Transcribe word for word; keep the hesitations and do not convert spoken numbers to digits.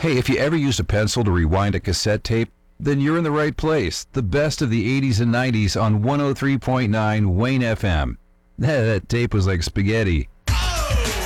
Hey, if you ever used a pencil to rewind a cassette tape, then you're in the right place. The best of the eighties and nineties on one oh three point nine Wayne F M. That tape was like spaghetti.